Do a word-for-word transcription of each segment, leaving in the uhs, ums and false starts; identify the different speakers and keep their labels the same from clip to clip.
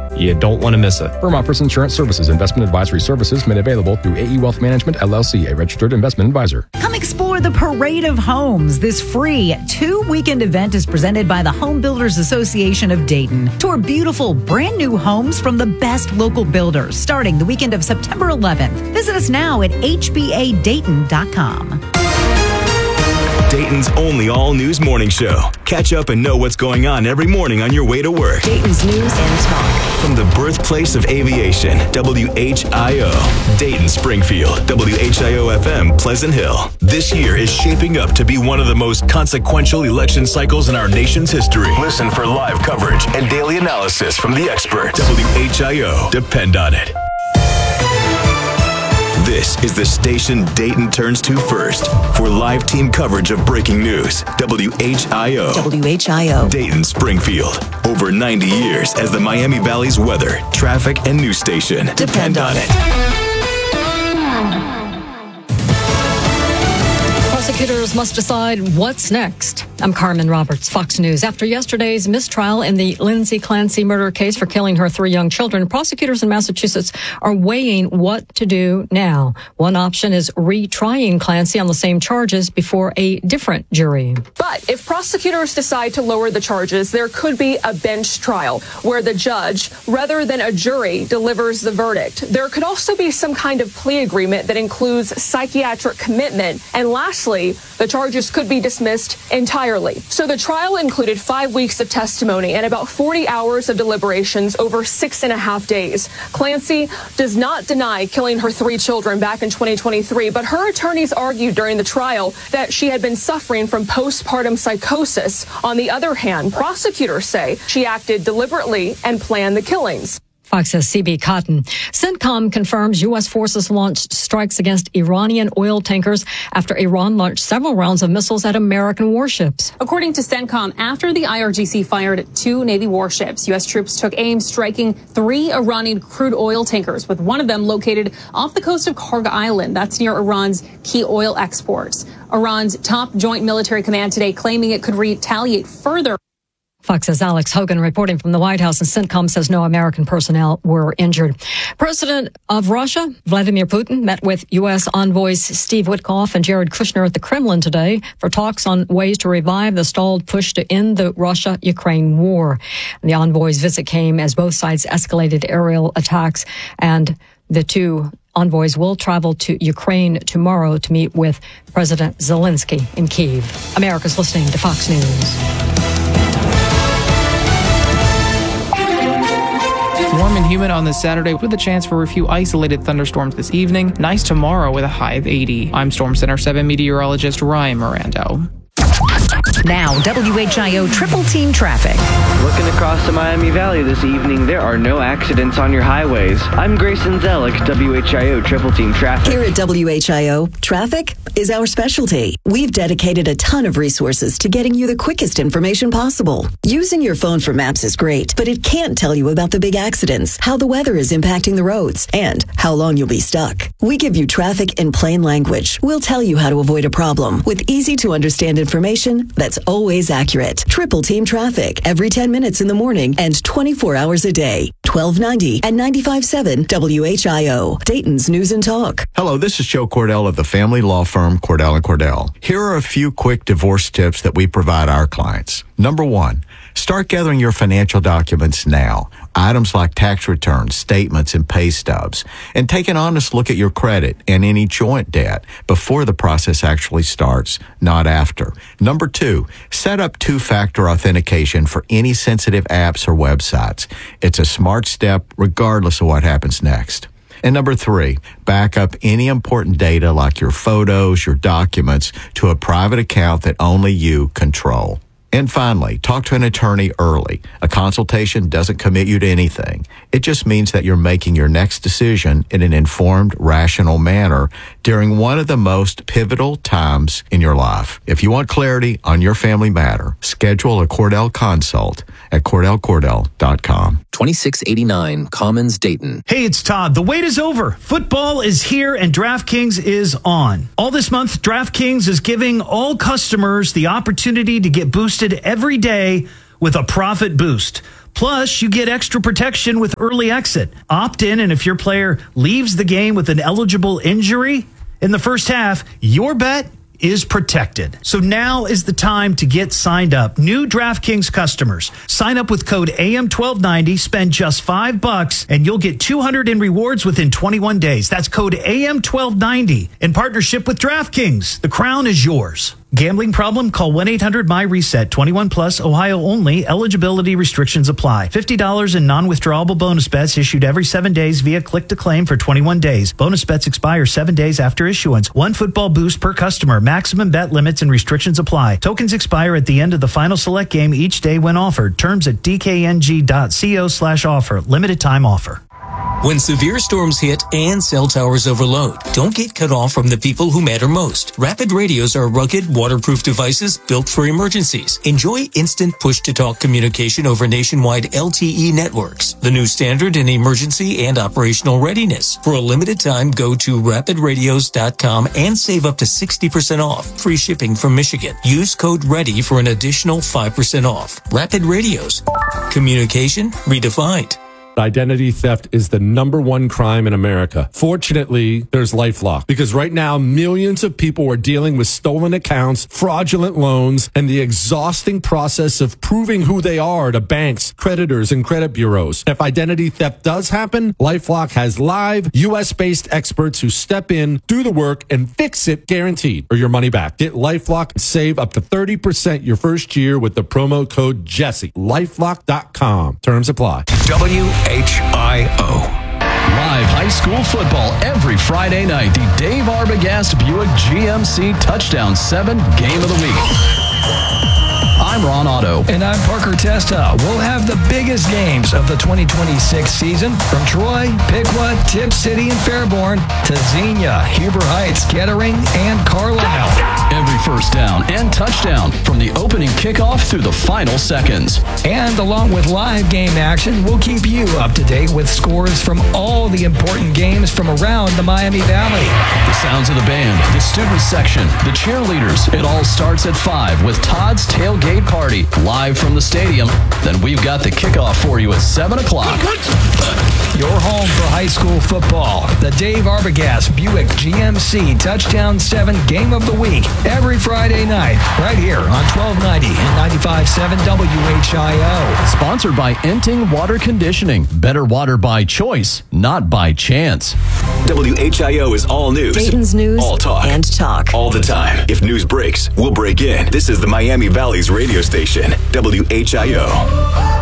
Speaker 1: You don't want to miss it.
Speaker 2: Firm offers insurance services. Investment advisory services made available through A E Wealth Management, L L C, a registered investment advisor.
Speaker 3: Come explore the Parade of Homes. This free two-weekend event is presented by the Home Builders Association of Dayton. Tour beautiful, brand new homes from the best local builders, starting the weekend of September eleventh. Visit us now at H B A Dayton dot com.
Speaker 4: Dayton's only all-news morning show. Catch up and know what's going on every morning on your way to work.
Speaker 5: Dayton's News and Talk.
Speaker 4: From the birthplace of aviation, W H I O. Dayton, Springfield, W H I O F M, Pleasant Hill. This year is shaping up to be one of the most consequential election cycles in our nation's history. Listen for live coverage and daily analysis from the experts. W H I O. Depend on it. This is the station Dayton turns to first for live team coverage of breaking news. W H I O.
Speaker 5: W H I O.
Speaker 4: Dayton, Springfield. Over ninety years as the Miami Valley's weather, traffic, and news station. Depend, Depend on it.
Speaker 6: Prosecutors must decide what's next. I'm Carmen Roberts, Fox News. After yesterday's mistrial in the Lindsay Clancy murder case for killing her three young children, prosecutors in Massachusetts are weighing what to do now. One option is retrying Clancy on the same charges before a different jury.
Speaker 7: But if prosecutors decide to lower the charges, there could be a bench trial where the judge, rather than a jury, delivers the verdict. There could also be some kind of plea agreement that includes psychiatric commitment. And lastly, the charges could be dismissed entirely. So the trial included five weeks of testimony and about forty hours of deliberations over six and a half days. Clancy does not deny killing her three children back in twenty twenty-three, but her attorneys argued during the trial that she had been suffering from postpartum psychosis. On the other hand, prosecutors say she acted deliberately and planned the killings.
Speaker 6: Fox's C B Cotton. CENTCOM confirms U S forces launched strikes against Iranian oil tankers after Iran launched several rounds of missiles at American warships.
Speaker 8: According to CENTCOM, after the I R G C fired two Navy warships, U S troops took aim striking three Iranian crude oil tankers, with one of them located off the coast of Kharg Island. That's near Iran's key oil exports. Iran's top joint military command today claiming it could retaliate further.
Speaker 6: Fox's Alex Hogan reporting from the White House, and CENTCOM says no American personnel were injured. President of Russia, Vladimir Putin, met with U S envoys Steve Witkoff and Jared Kushner at the Kremlin today for talks on ways to revive the stalled push to end the Russia-Ukraine war. The envoys' visit came as both sides escalated aerial attacks, and the two envoys will travel to Ukraine tomorrow to meet with President Zelensky in Kyiv. America's listening to Fox News.
Speaker 9: Warm and humid on this Saturday with a chance for a few isolated thunderstorms this evening. Nice tomorrow with a high of eighty. I'm Storm Center seven meteorologist Ryan Mirando.
Speaker 3: Now, W H I O Triple Team Traffic.
Speaker 10: Looking across the Miami Valley this evening, there are no accidents on your highways. I'm Grayson Zellick, W H I O Triple Team Traffic.
Speaker 5: Here at W H I O, traffic is our specialty. We've dedicated a ton of resources to getting you the quickest information possible. Using your phone for maps is great, but it can't tell you about the big accidents, how the weather is impacting the roads, and how long you'll be stuck. We give you traffic in plain language. We'll tell you how to avoid a problem with easy-to-understand information that's always accurate. Triple Team Traffic every ten minutes in the morning and twenty-four hours a day. twelve ninety and ninety-five point seven W H I O, Dayton's News and Talk.
Speaker 11: Hello, this is Joe Cordell of the family law firm Cordell and Cordell. Here are a few quick divorce tips that we provide our clients. Number one, start gathering your financial documents now. Items like tax returns, statements, and pay stubs. And take an honest look at your credit and any joint debt before the process actually starts, not after. Number two, set up two-factor authentication for any sensitive apps or websites. It's a smart step regardless of what happens next. And number three, back up any important data like your photos, your documents to a private account that only you control. And finally, talk to an attorney early. A consultation doesn't commit you to anything. It just means that you're making your next decision in an informed, rational manner during one of the most pivotal times in your life. If you want clarity on your family matter, schedule a Cordell consult at Cordell Cordell dot com.
Speaker 12: twenty-six eighty-nine Commons, Dayton.
Speaker 13: Hey, it's Todd. The wait is over. Football is here and DraftKings is on. All this month, DraftKings is giving all customers the opportunity to get boosted every day with a profit boost. Plus, you get extra protection with early exit. Opt in, and if your player leaves the game with an eligible injury in the first half, your bet is protected. So now is the time to get signed up. New DraftKings customers, sign up with code A M twelve ninety, spend just five bucks, and you'll get two hundred in rewards within twenty-one days. That's code A M twelve ninety in partnership with DraftKings. The crown is yours. Gambling problem? Call one eight hundred my reset. twenty-one plus, Ohio only. Eligibility restrictions apply. fifty dollars in non-withdrawable bonus bets issued every seven days via click to claim for twenty-one days. Bonus bets expire seven days after issuance. One football boost per customer. Maximum bet limits and restrictions apply. Tokens expire at the end of the final select game each day when offered. Terms at dkng.co slash offer. Limited time offer.
Speaker 1: When severe storms hit and cell towers overload, don't get cut off from the people who matter most. Rapid radios are rugged, waterproof devices built for emergencies. Enjoy instant push-to-talk communication over nationwide L T E networks, the new standard in emergency and operational readiness. For a limited time, go to rapid radios dot com and save up to sixty percent off. Free shipping from Michigan. Use code READY for an additional five percent off. Rapid Radios. Communication redefined.
Speaker 14: Identity theft is the number one crime in America. Fortunately, there's LifeLock, because right now millions of people are dealing with stolen accounts, fraudulent loans, and the exhausting process of proving who they are to banks, creditors, and credit bureaus. If identity theft does happen, LifeLock has live U S-based experts who step in, do the work, and fix it guaranteed, or your money back. Get LifeLock and save up to thirty percent your first year with the promo code Jesse. LifeLock dot com. Terms apply.
Speaker 15: W H I O. Live high school football every Friday night. The Dave Arbogast Buick G M C Touchdown seven Game of the Week. I'm Ron Otto.
Speaker 16: And I'm Parker Testa. We'll have the biggest games of the twenty twenty-six season from Troy, Piqua, Tip City, and Fairborn to Xenia, Huber Heights, Kettering, and Carlisle.
Speaker 15: Every first down and touchdown from the opening kickoff through the final seconds.
Speaker 16: And along with live game action, we'll keep you up to date with scores from all the important games from around the Miami Valley.
Speaker 15: The sounds of the band, the student section, the cheerleaders. It all starts at five with Todd's Tailgate Party live from the stadium. Then we've got the kickoff for you at seven o'clock.
Speaker 16: Your home for high school football. The Dave Arbogast Buick G M C Touchdown seven Game of the Week. Every Friday night, right here on twelve ninety and ninety-five point seven W H I O.
Speaker 15: Sponsored by Enting Water Conditioning. Better water by choice, not by chance.
Speaker 4: W H I O is all news.
Speaker 5: Dayton's news
Speaker 4: all talk.
Speaker 5: and talk.
Speaker 4: All the time. If news breaks, we'll break in. This is the Miami Valley's radio station, W H I O.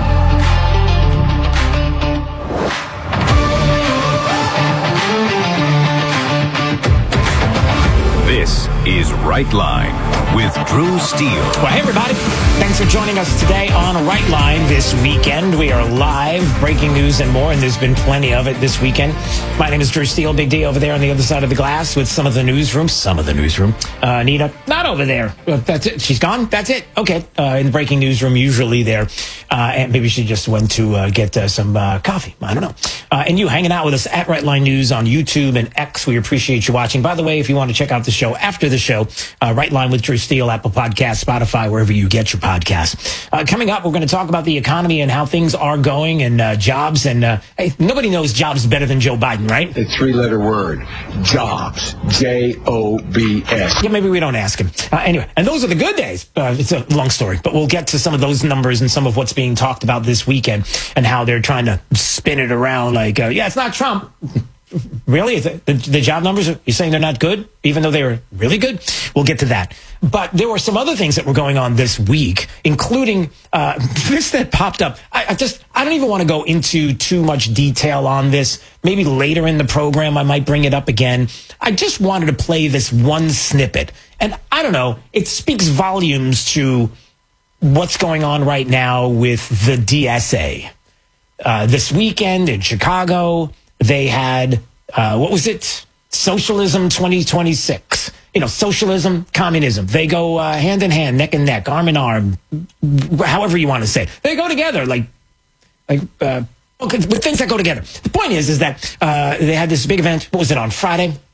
Speaker 4: This is Right Line with Drew Steele.
Speaker 17: Well, hey, everybody. Thanks for joining us today on Right Line this weekend. We are live, breaking news and more, and there's been plenty of it this weekend. My name is Drew Steele, Big D over there on the other side of the glass with some of the newsroom. Some of the newsroom. Uh, Anita, not over there. That's it. She's gone. That's it. Okay. Uh, in the breaking newsroom, usually there. Uh, and maybe she just went to uh, get uh, some uh, coffee. I don't know. Uh, and you hanging out with us at Right Line News on YouTube and X. We appreciate you watching. By the way, if you want to check out the show after the show, uh, Right Line with Drew Steele, Apple Podcasts, Spotify, wherever you get your podcasts. Uh, coming up, we're going to talk about the economy and how things are going and uh, jobs. And uh, hey, nobody knows jobs better than Joe Biden, right?
Speaker 18: A three-letter word, jobs, J O B S.
Speaker 17: Yeah, maybe we don't ask him. Uh, anyway, and those are the good days. Uh, it's a long story, but we'll get to some of those numbers and some of what's being talked about this weekend and how they're trying to spin it around like, uh, yeah, it's not Trump. Really? The, the, the job numbers, you're saying they're not good, even though they were really good? We'll get to that. But there were some other things that were going on this week, including uh, this that popped up. I, I just, I don't even want to go into too much detail on this. Maybe later in the program, I might bring it up again. I just wanted to play this one snippet. And I don't know, it speaks volumes to what's going on right now with the D S A. Uh, this weekend in Chicago, they had, uh, what was it? Socialism twenty twenty-six. You know, socialism, communism. They go uh, hand in hand, neck and neck, arm in arm, however you want to say it. They go together, like, like uh, with things that go together. The point is, is that uh, they had this big event. What was it, on Friday?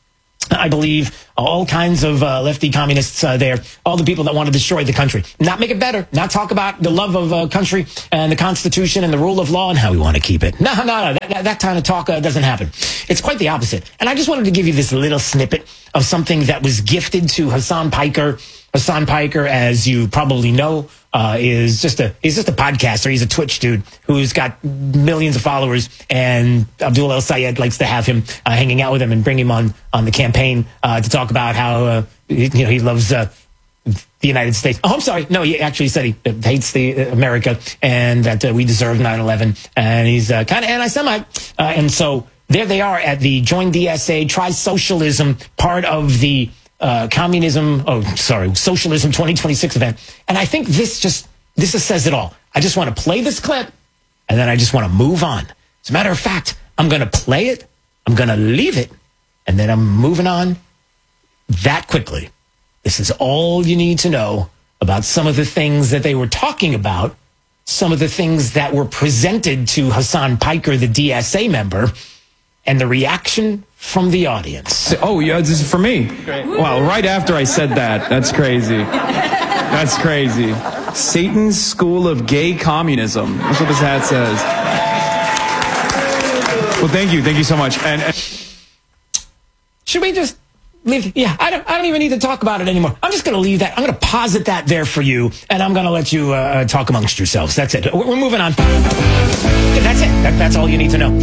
Speaker 17: I believe all kinds of uh, lefty communists uh, there, all the people that want to destroy the country. Not make it better, not talk about the love of uh, country and the Constitution and the rule of law and how we want to keep it. No, no, no, that, that, that kind of talk uh, doesn't happen. It's quite the opposite. And I just wanted to give you this little snippet of something that was gifted to Hasan Piker. Hasan Piker, as you probably know, uh, is just a he's just a podcaster. He's a Twitch dude who's got millions of followers, and Abdul El Sayed likes to have him uh, hanging out with him and bring him on on the campaign uh, to talk about how uh, you know he loves uh, the United States. Oh, I'm sorry, no, he actually said he hates the uh, America and that uh, we deserve nine eleven, and he's uh, kind of anti-Semite, uh, and so there they are at the Join D S A, Try Socialism, part of the Uh, communism, oh, sorry, Socialism twenty twenty-six event. And I think this just, this just says it all. I just want to play this clip, and then I just want to move on. As a matter of fact, I'm going to play it, I'm going to leave it, and then I'm moving on that quickly. This is all you need to know about some of the things that they were talking about, some of the things that were presented to Hasan Piker, the D S A member, and the reaction from the audience.
Speaker 19: Oh, yeah, this is for me. Great. Wow, right after I said that. That's crazy. That's crazy. Satan's School of Gay Communism. That's what this hat says. Well, thank you. Thank you so much. And, and
Speaker 17: should we just leave? Yeah, I don't, I don't even need to talk about it anymore. I'm just going to leave that. I'm going to posit that there for you, and I'm going to let you uh, talk amongst yourselves. That's it. We're, we're moving on. That's it. That, that's all you need to know.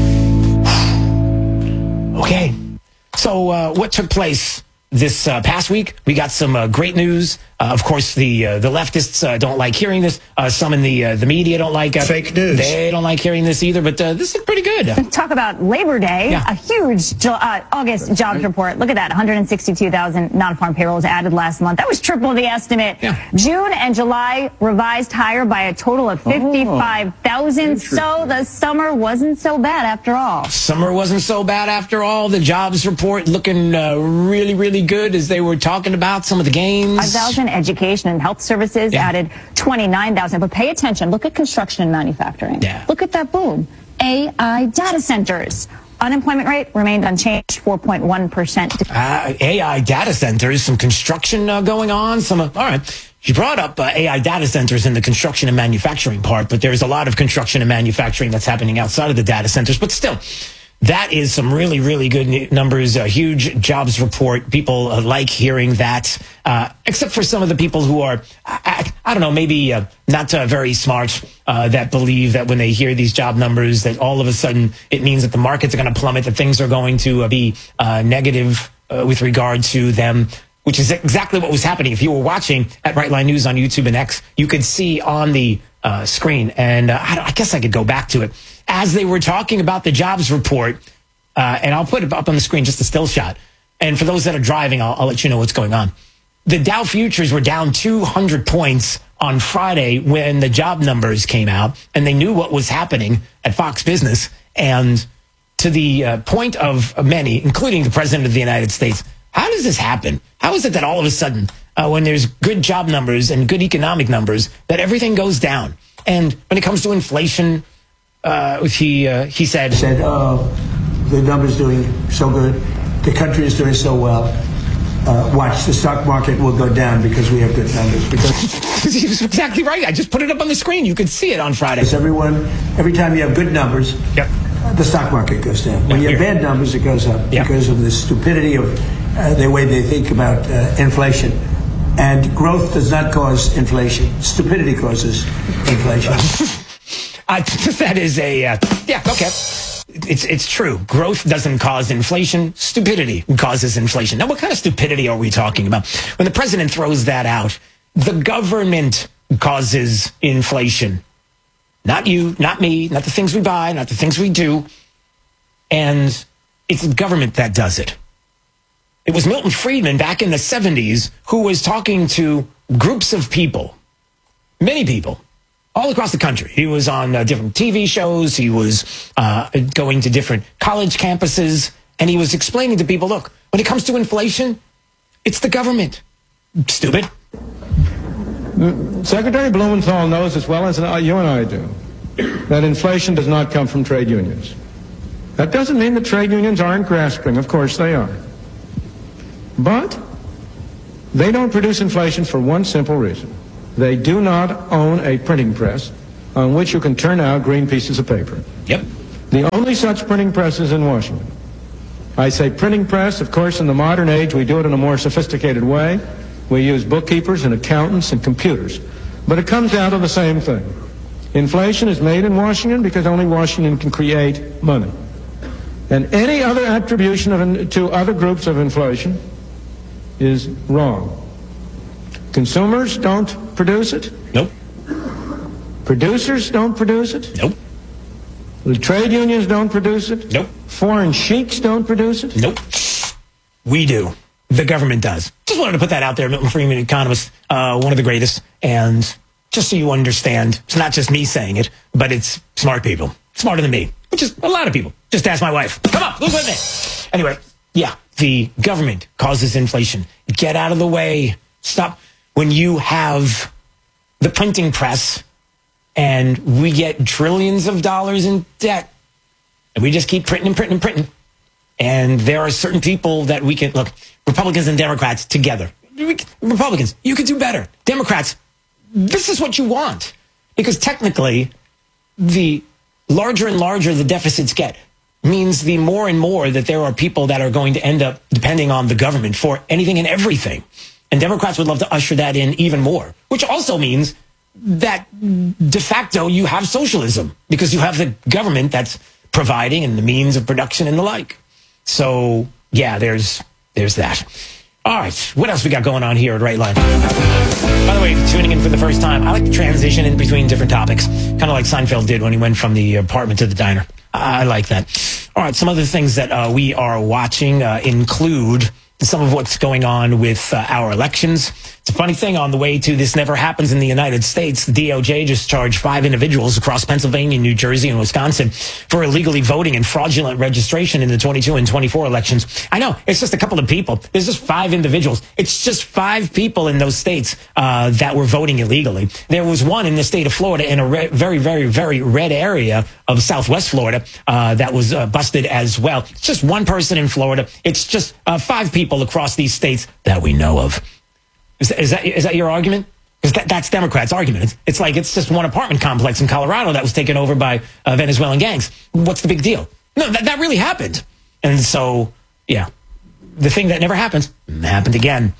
Speaker 17: Okay, so uh, what took place this uh, past week? We got some uh, great news. Uh, of course, the uh, the leftists uh, don't like hearing this. Uh, some in the uh, the media don't like uh,
Speaker 20: fake news.
Speaker 17: They don't like hearing this either. But uh, this is pretty good.
Speaker 21: Talk about Labor Day. Yeah. A huge uh, August jobs report. Look at that. one hundred sixty-two thousand non-farm payrolls added last month. That was triple the estimate. Yeah. June and July revised higher by a total of fifty-five thousand. Oh, so the summer wasn't so bad after all.
Speaker 17: Summer wasn't so bad after all. The jobs report looking uh, really, really good as they were talking about some of the gains.
Speaker 21: five thousand. Education and health services yeah. added twenty-nine thousand. But pay attention. Look at construction and manufacturing.
Speaker 17: Yeah.
Speaker 21: Look at that boom. A I data centers. Unemployment rate remained unchanged, four point one percent.
Speaker 17: Uh, A I data centers, some construction uh, going on. Some, uh, all right. You brought up uh, A I data centers in the construction and manufacturing part, but there's a lot of construction and manufacturing that's happening outside of the data centers. But still, that is some really, really good numbers, a huge jobs report. People uh, like hearing that, uh, except for some of the people who are, I, I don't know, maybe uh, not uh, very smart, uh, that believe that when they hear these job numbers, that all of a sudden it means that the markets are going to plummet, that things are going to uh, be uh, negative uh, with regard to them, which is exactly what was happening. If you were watching at Right Line News on YouTube and X, you could see on the uh, screen, and uh, I, I guess I could go back to it, as they were talking about the jobs report, uh, and I'll put it up on the screen, just a still shot. And for those that are driving, I'll, I'll let you know what's going on. The Dow futures were down two hundred points on Friday when the job numbers came out, and they knew what was happening at Fox Business. And to the uh, point of many, including the President of the United States, how does this happen? How is it that all of a sudden, uh, when there's good job numbers and good economic numbers, that everything goes down? And when it comes to inflation, Uh, he uh, he said,
Speaker 20: said, oh, the numbers doing so good, the country is doing so well. Uh, watch, the stock market will go down because we have good numbers. Because
Speaker 17: he was exactly right. I just put it up on the screen. You could see it on Friday.
Speaker 20: Everyone, every time you have good numbers,
Speaker 17: yep.
Speaker 20: uh, the stock market goes down. When you have bad numbers, it goes up yep. because of the stupidity of uh, the way they think about uh, inflation. And growth does not cause inflation. Stupidity causes inflation.
Speaker 17: Uh, that is a, uh, yeah, okay. It's it's true. Growth doesn't cause inflation. Stupidity causes inflation. Now, what kind of stupidity are we talking about? When the president throws that out, the government causes inflation. Not you, not me, not the things we buy, not the things we do. And it's the government that does it. It was Milton Friedman back in the seventies who was talking to groups of people, many people, all across the country. He was on uh, different T V shows. He was uh, going to different college campuses. And he was explaining to people, look, when it comes to inflation, it's the government. Stupid.
Speaker 22: Secretary Blumenthal knows as well as you and I do that inflation does not come from trade unions. That doesn't mean that trade unions aren't grasping. Of course they are. But they don't produce inflation for one simple reason. They do not own a printing press on which you can turn out green pieces of paper.
Speaker 17: Yep.
Speaker 22: The only such printing press is in Washington. I say printing press, of course, in the modern age, we do it in a more sophisticated way. We use bookkeepers and accountants and computers. But it comes down to the same thing. Inflation is made in Washington because only Washington can create money. And any other attribution of, to other groups of inflation is wrong. Consumers don't produce it.
Speaker 17: Nope.
Speaker 22: Producers don't produce it.
Speaker 17: Nope.
Speaker 22: The trade unions don't produce it.
Speaker 17: Nope.
Speaker 22: Foreign sheiks don't produce it.
Speaker 17: Nope. We do. The government does. Just wanted to put that out there. Milton Friedman, economist, uh, one of the greatest. And just so you understand, it's not just me saying it, but it's smart people. Smarter than me, which is a lot of people. Just ask my wife. Come on, who's with me? Anyway, yeah, the government causes inflation. Get out of the way. Stop. When you have the printing press and we get trillions of dollars in debt, and we just keep printing and printing and printing. And there are certain people that we can, look, Republicans and Democrats together. Republicans, you could do better. Democrats, this is what you want. Because technically, the larger and larger the deficits get means the more and more that there are people that are going to end up depending on the government for anything and everything. And Democrats would love to usher that in even more, which also means that de facto you have socialism because you have the government that's providing and the means of production and the like. So, yeah, there's there's that. All right, what else we got going on here at Right Line? By the way, tuning in for the first time, I like to transition in between different topics, kind of like Seinfeld did when he went from the apartment to the diner. I like that. All right, some other things that uh, we are watching uh, include some of what's going on with uh, our elections. It's a funny thing, on the way to This Never Happens in the United States, the D O J just charged five individuals across Pennsylvania, New Jersey, and Wisconsin for illegally voting and fraudulent registration in the twenty-two and twenty-four elections. I know, it's just a couple of people. There's just five individuals. It's just five people in those states uh, that were voting illegally. There was one in the state of Florida in a re- very, very, very red area of Southwest Florida uh, that was uh, busted as well. It's just one person in Florida. It's just uh, five people across these states that we know of. Is that, is that, is that your argument? Because that, that's Democrats' argument. It's, it's like it's just one apartment complex in Colorado that was taken over by uh, Venezuelan gangs. What's the big deal? No, that, that really happened. And so, yeah, the thing that never happens happened again.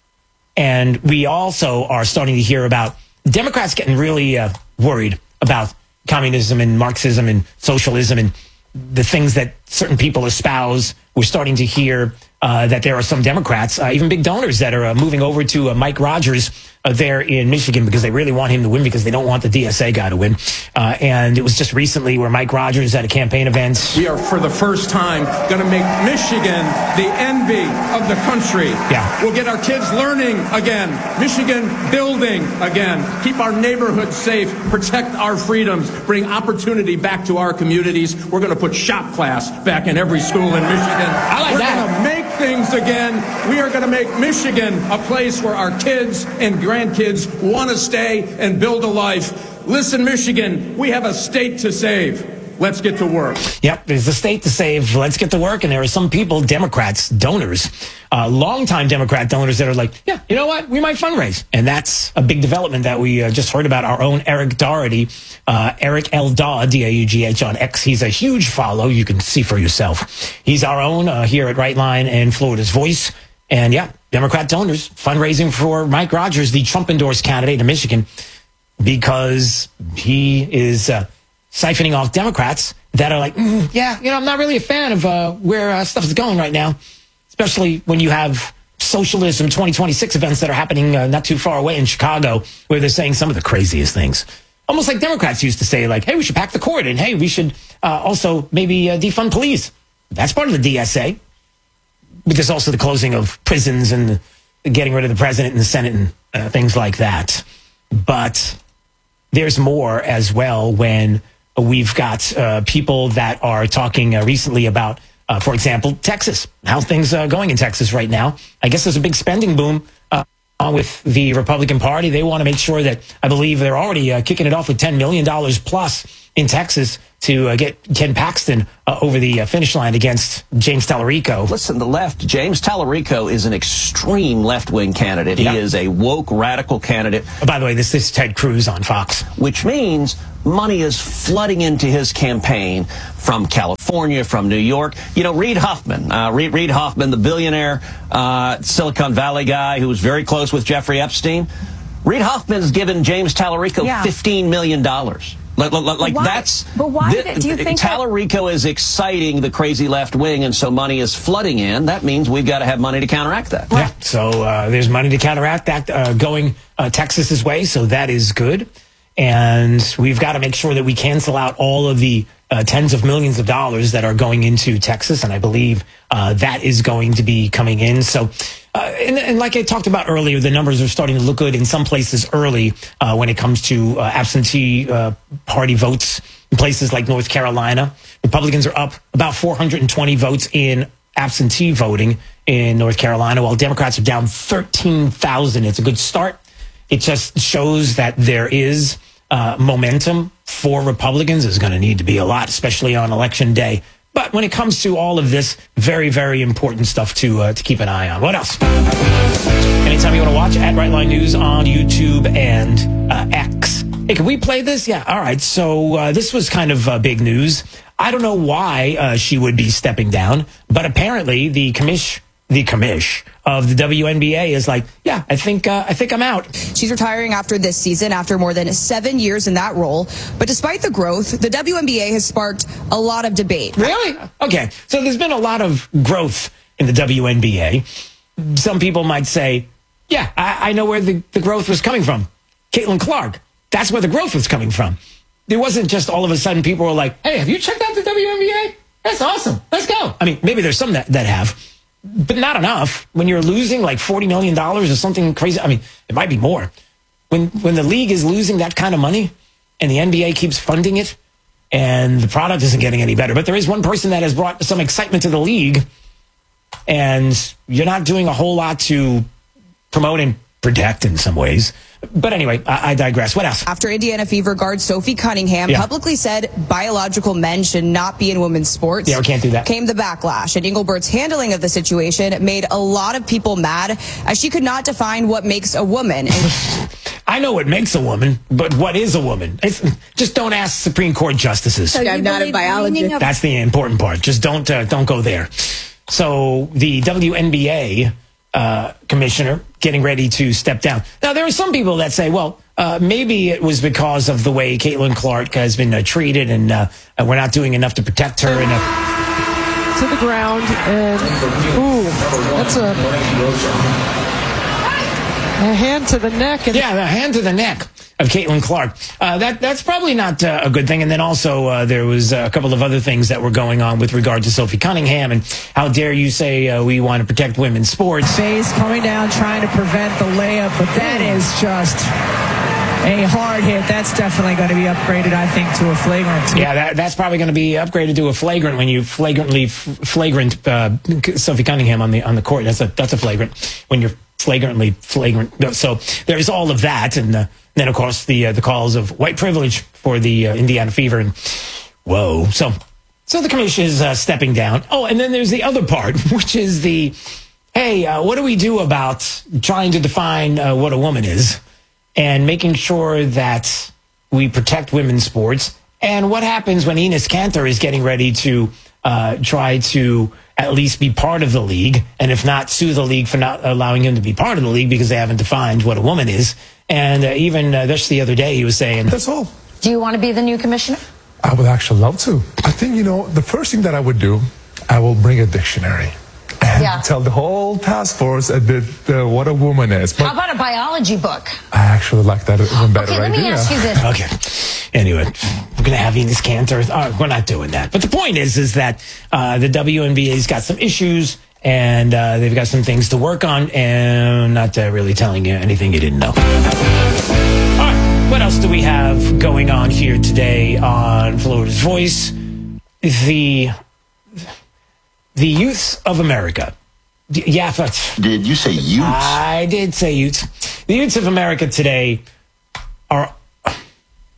Speaker 17: And we also are starting to hear about Democrats getting really uh, worried about communism and Marxism and socialism and the things that certain people espouse. We're starting to hear uh, that there are some Democrats, uh, even big donors, that are uh, moving over to uh, Mike Rogers uh, there in Michigan because they really want him to win because they don't want the D S A guy to win. Uh, and it was just recently where Mike Rogers at a campaign event.
Speaker 22: We are, for the first time, going to make Michigan the envy of the country.
Speaker 17: Yeah.
Speaker 22: We'll get our kids learning again. Michigan building again. Keep our neighborhoods safe. Protect our freedoms. Bring opportunity back to our communities. We're going to put shop class back in every school in Michigan.
Speaker 17: I like
Speaker 22: We're
Speaker 17: that.
Speaker 22: going to make things again. We are going to make Michigan a place where our kids and grandkids want to stay and build a life. Listen, Michigan, we have a state to save. Let's get to work.
Speaker 17: Yep, there's a state to save. Let's get to work. And there are some people, Democrats, donors, uh, longtime Democrat donors that are like, yeah, you know what? We might fundraise. And that's a big development that we uh, just heard about. Our own Eric Doherty, uh, Eric L. Daw, D A U G H on X. He's a huge follow. You can see for yourself. He's our own uh, here at Right Line and Florida's Voice. And yeah, Democrat donors fundraising for Mike Rogers, the Trump-endorsed candidate in Michigan, because he is uh, siphoning off Democrats that are like, mm, yeah, you know, I'm not really a fan of uh, where uh, stuff is going right now, especially when you have socialism twenty twenty-six events that are happening uh, not too far away in Chicago, where they're saying some of the craziest things. Almost like Democrats used to say, like, hey, we should pack the court, and hey, we should uh, also maybe uh, defund police. That's part of the D S A. But there's also the closing of prisons and getting rid of the president and the Senate and uh, things like that. But there's more as well when we've got uh, people that are talking uh, recently about, uh, for example, Texas. How things are going in Texas right now. I guess there's a big spending boom uh, with the Republican Party. They want to make sure that, I believe they're already uh, kicking it off with ten million dollars plus in Texas to uh, get Ken Paxton uh, over the uh, finish line against James Tallarico.
Speaker 2: Listen, the left, James Tallarico is an extreme left-wing candidate.
Speaker 17: Yep.
Speaker 2: He is a woke, radical candidate.
Speaker 17: Oh, by the way, this is Ted Cruz on Fox.
Speaker 2: Which means money is flooding into his campaign from California, from New York. You know, Reid Hoffman, uh, Reid, Reid Hoffman, the billionaire uh, Silicon Valley guy who was very close with Jeffrey Epstein. Reid Hoffman's given James Tallarico yeah. fifteen million dollars. Like, like
Speaker 21: why?
Speaker 2: that's.
Speaker 21: But why
Speaker 2: th-
Speaker 21: did, do you think
Speaker 2: Tallarico that- is exciting the crazy left wing, and so money is flooding in? That means we've got to have money to counteract that.
Speaker 17: Yeah. So uh, there's money to counteract that uh, going uh, Texas's way. So that is good, and we've got to make sure that we cancel out all of the uh, tens of millions of dollars that are going into Texas, and I believe uh, that is going to be coming in. So. Uh, and, and like I talked about earlier, the numbers are starting to look good in some places early uh, when it comes to uh, absentee uh, party votes in places like North Carolina. Republicans are up about four hundred twenty votes in absentee voting in North Carolina, while Democrats are down thirteen thousand. It's a good start. It just shows that there is uh, momentum for Republicans. There's going to need to be a lot, especially on Election Day. But when it comes to all of this, very, very important stuff to uh, to keep an eye on. What else? Anytime you want to watch, at Right Line News on YouTube and uh, X. Hey, can we play this? Yeah, all right. So uh, this was kind of uh, big news. I don't know why uh, she would be stepping down, but apparently the commish, the commish of the W N B A is like, yeah, I think uh, I think I'm out.
Speaker 7: She's retiring after this season, after more than seven years in that role. But despite the growth, the W N B A has sparked a lot of debate.
Speaker 17: Really? Okay. So there's been a lot of growth in the W N B A. Some people might say, yeah, I, I know where the, the growth was coming from. Caitlin Clark. That's where the growth was coming from. There wasn't just all of a sudden people were like, hey, have you checked out the W N B A? That's awesome. Let's go. I mean, maybe there's some that, that have. But not enough when you're losing like forty million dollars or something crazy. I mean, it might be more. When when the league is losing that kind of money and the N B A keeps funding it and the product isn't getting any better. But there is one person that has brought some excitement to the league, and you're not doing a whole lot to promote and protect in some ways. But anyway, I, I digress. What else?
Speaker 7: After Indiana Fever guard Sophie Cunningham yeah. publicly said biological men should not be in women's sports.
Speaker 17: Yeah, we can't do that.
Speaker 7: Came the backlash, and Engelbert's handling of the situation made a lot of people mad, as she could not define what makes a woman. And
Speaker 17: I know what makes a woman, but what is a woman? It's, just don't ask Supreme Court justices.
Speaker 21: So I'm not a biologist.
Speaker 17: That's the important part. Just don't uh, don't go there. So the W N B A uh, commissioner getting ready to step down. Now, there are some people that say, well, uh, maybe it was because of the way Caitlin Clark has been uh, treated, and uh, we're not doing enough to protect her. And uh,
Speaker 23: to the ground, and ooh, that's a, a hand to the neck. And
Speaker 17: yeah, a hand to the neck of Caitlin Clark. Uh, that that's probably not uh, a good thing. And then also uh, there was a couple of other things that were going on with regard to Sophie Cunningham, and how dare you say uh, we want to protect women's sports.
Speaker 24: Face coming down trying to prevent the layup, but that is just a hard hit. That's definitely going to be upgraded, I think, to a flagrant.
Speaker 17: Yeah, that, that's probably going to be upgraded to a flagrant when you flagrantly f- flagrant uh, Sophie Cunningham on the on the court. That's a that's a flagrant when you're flagrantly flagrant. So there's all of that, and uh, then of course the uh, the calls of white privilege for the uh, Indiana Fever, and whoa. So so the commission is uh, stepping down. Oh, and then there's the other part, which is the hey, uh, what do we do about trying to define uh, what a woman is, and making sure that we protect women's sports? And what happens when Enes Kanter is getting ready to uh, try to at least be part of the league, and if not, sue the league for not allowing him to be part of the league because they haven't defined what a woman is? And uh, even uh, just the other day, he was saying,
Speaker 25: that's all.
Speaker 21: Do you want to be the new commissioner?
Speaker 25: I would actually love to. I think, you know, the first thing that I would do, I will bring a dictionary and yeah. tell the whole task force uh, the, the, what a woman is.
Speaker 21: But how about a biology book?
Speaker 25: I actually like that even better
Speaker 21: okay, let
Speaker 25: idea.
Speaker 21: me ask you this.
Speaker 17: Okay. Anyway, we're going to have Enes Kanter. Oh, we're not doing that. But the point is, is that uh, the W N B A's got some issues, and uh, they've got some things to work on, and not uh, really telling you anything you didn't know. All right, what else do we have going on here today on Florida's Voice? The the youths of America. Yeah, but
Speaker 18: did you say youths?
Speaker 17: I did say youths. The youths of America today are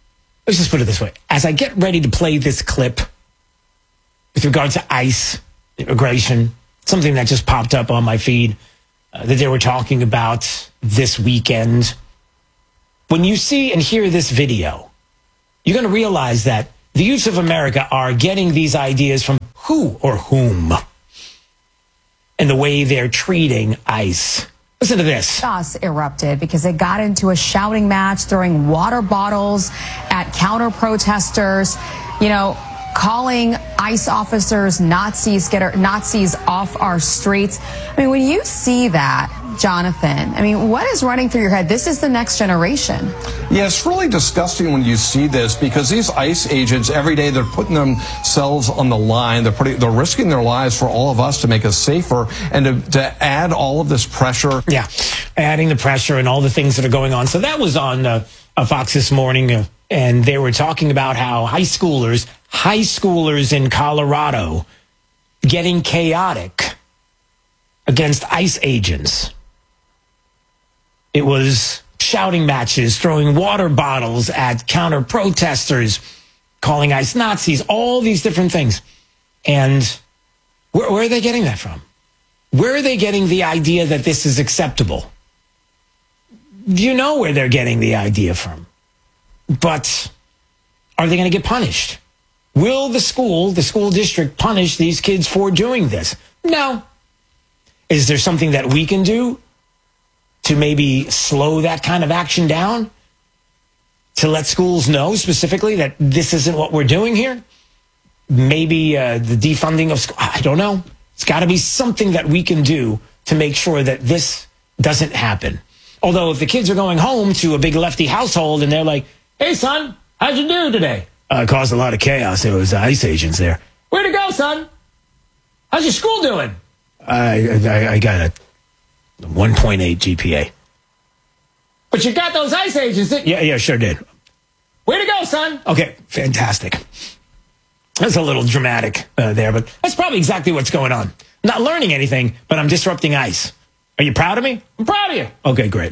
Speaker 17: let's just put it this way. As I get ready to play this clip with regard to ICE, immigration, something that just popped up on my feed uh, that they were talking about this weekend. When you see and hear this video, you're going to realize that the youths of America are getting these ideas from who or whom and the way they're treating ICE. Listen to this.
Speaker 3: Chaos erupted because they got into a shouting match, throwing water bottles at counter protesters, you know, calling ICE officers Nazis, get our, Nazis off our streets. I mean, when you see that, Jonathan, I mean, what is running through your head? This is the next generation.
Speaker 6: Yeah, it's really disgusting when you see this because these ICE agents, every day they're putting themselves on the line. They're putting, they're risking their lives for all of us to make us safer and to, to add all of this pressure.
Speaker 17: Yeah, adding the pressure and all the things that are going on. So that was on uh, Fox this morning, uh, and they were talking about how high schoolers, high schoolers in Colorado getting chaotic against ICE agents. It was shouting matches, throwing water bottles at counter protesters, calling ICE Nazis, all these different things. And where, where are they getting that from? Where are they getting the idea that this is acceptable? You know where they're getting the idea from. But are they going to get punished? Will the school, the school district, punish these kids for doing this? No. Is there something that we can do to maybe slow that kind of action down? To let schools know specifically that this isn't what we're doing here? Maybe uh, the defunding of school. I don't know. It's got to be something that we can do to make sure that this doesn't happen. Although if the kids are going home to a big lefty household and they're like, hey, son, how'd you do today? Uh, it caused a lot of chaos. There was ICE agents there. Where'd it go, son? How's your school doing? I, I, I got a one point eight G P A. But you got those ICE agents, didn't you? Yeah, yeah, sure did. Way to go, son. Okay, fantastic. That's a little dramatic uh, there, but that's probably exactly what's going on. I'm not learning anything, but I'm disrupting ICE. Are you proud of me? I'm proud of you. Okay, great.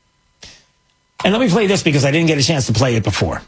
Speaker 17: And let me play this because I didn't get a chance to play it before.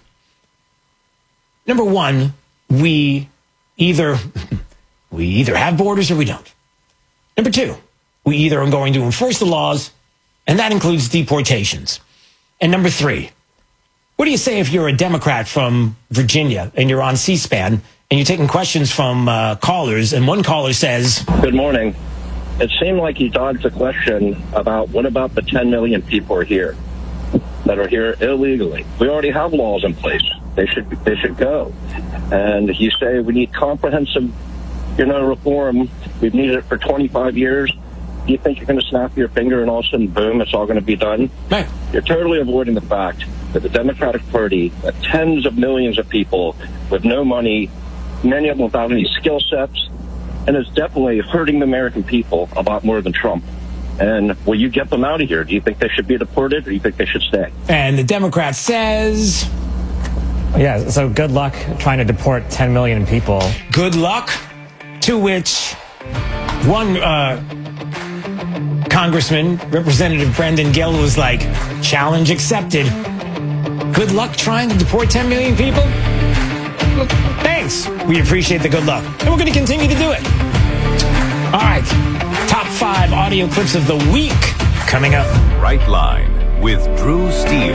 Speaker 17: Number one, we either we either have borders or we don't. Number two, we either are going to enforce the laws, and that includes deportations. And number three, what do you say if you're a Democrat from Virginia and you're on C-SPAN and you're taking questions from uh, callers, and one caller says,
Speaker 8: good morning. It seemed like you dodged the question about what about the ten million people are here that are here illegally. We already have laws in place. They should they should go. And you say we need comprehensive, you know, reform. We've needed it for twenty-five years. Do you think you're going to snap your finger and all of a sudden, boom, it's all going to be done?
Speaker 17: Right.
Speaker 8: You're totally avoiding the fact that the Democratic Party, that tens of millions of people with no money, many of them without any skill sets, and it's definitely hurting the American people a lot more than Trump. And will you get them out of here? Do you think they should be deported, or do you think they should stay?
Speaker 17: And the Democrat says,
Speaker 9: yeah, so good luck trying to deport ten million people.
Speaker 17: Good luck, to which one uh, Congressman, Representative Brendan Gill, was like, challenge accepted. Good luck trying to deport ten million people? Look, thanks. We appreciate the good luck. And we're going to continue to do it. All right. Top five audio clips of the week coming up.
Speaker 10: Right Line with Drew Steele.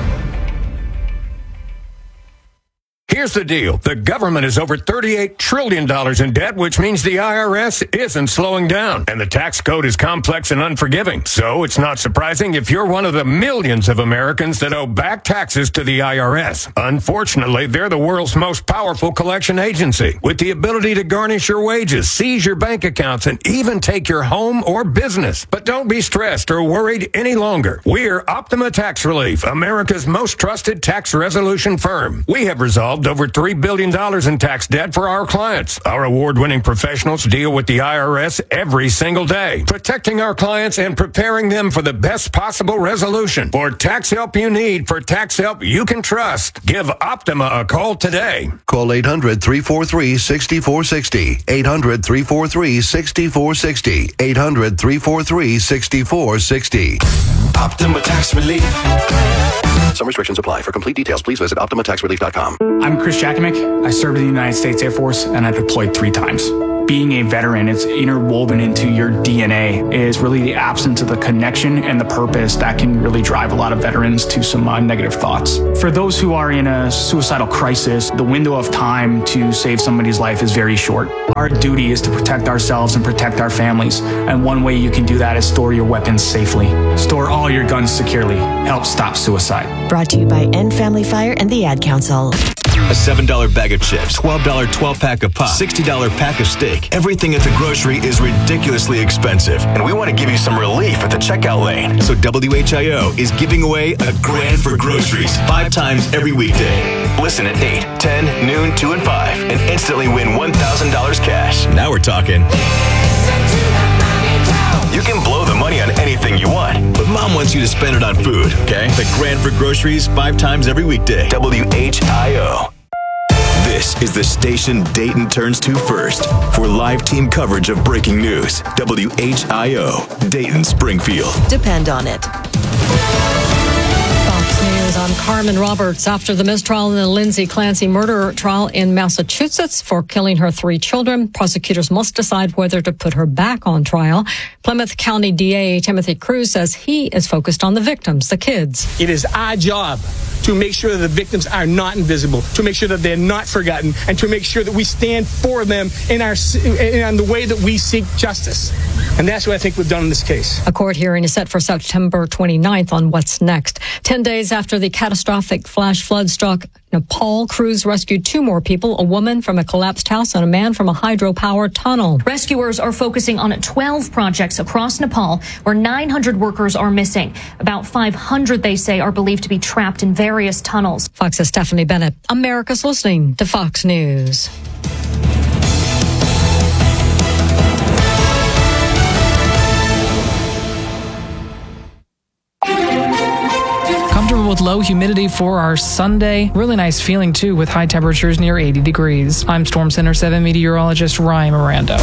Speaker 26: Here's the deal. The government is over thirty-eight trillion dollars in debt, which means the I R S isn't slowing down. And the tax code is complex and unforgiving. So it's not surprising if you're one of the millions of Americans that owe back taxes to the I R S. Unfortunately, they're the world's most powerful collection agency, with the ability to garnish your wages, seize your bank accounts, and even take your home or business. But don't be stressed or worried any longer. We're Optima Tax Relief, America's most trusted tax resolution firm. We have resolved over three billion dollars in tax debt for our clients. Our award-winning professionals deal with the I R S every single day, protecting our clients and preparing them for the best possible resolution. For tax help you need, for tax help you can trust, give Optima a call today.
Speaker 27: Call eight hundred, three four three, six four six zero. eight hundred, three four three, six four six zero. eight hundred, three four three, six four six zero.
Speaker 10: Optima Tax Relief.
Speaker 27: Some restrictions apply. For complete details, please visit Optima Tax Relief dot com.
Speaker 1: I'm Chris Jakimick. I served in the United States Air Force, and I deployed three times. Being a veteran, it's interwoven into your D N A, is really the absence of the connection and the purpose that can really drive a lot of veterans to some uh, negative thoughts. For those who are in a suicidal crisis, the window of time to save somebody's life is very short. Our duty is to protect ourselves and protect our families. And one way you can do that is store your weapons safely. Store all your guns securely. Help stop suicide.
Speaker 11: Brought to you by End Family Fire and the Ad Council.
Speaker 4: A seven dollar bag of chips, twelve dollar twelve pack of pop, sixty dollar pack of steak. Everything at the grocery is ridiculously expensive, and we want to give you some relief at the checkout lane. So W H I O is giving away a grand for groceries five times every weekday. Listen at eight, ten, noon, two, and five, and instantly win one thousand dollars cash. Now we're talking. You can blow the money on anything you want, but Mom wants you to spend it on food, okay? The grand for groceries five times every weekday. W H I O. This is the station Dayton turns to first for live team coverage of breaking news. W H I O, Dayton, Springfield.
Speaker 11: Depend on it.
Speaker 12: Fox News, I'm Carmen Roberts. After the mistrial in the Lindsay Clancy murder trial in Massachusetts for killing her three children, prosecutors must decide whether to put her back on trial. Plymouth County D A Timothy Cruz says he is focused on the victims, the kids.
Speaker 13: It is our job to make sure that the victims are not invisible, to make sure that they're not forgotten, and to make sure that we stand for them in our in the way that we seek justice. And that's what I think we've done in this case.
Speaker 12: A court hearing is set for September twenty-ninth on what's next. Ten days after the catastrophic flash flood struck Nepal, crews rescued two more people, a woman from a collapsed house and a man from a hydropower tunnel.
Speaker 14: Rescuers are focusing on twelve projects across Nepal where nine hundred workers are missing. About five hundred, they say, are believed to be trapped in various tunnels.
Speaker 12: Fox's Stephanie Bennett. America's listening to Fox News.
Speaker 23: Comfortable with low humidity for our Sunday. Really nice feeling, too, with high temperatures near eighty degrees. I'm Storm Center seven meteorologist Ryan Miranda.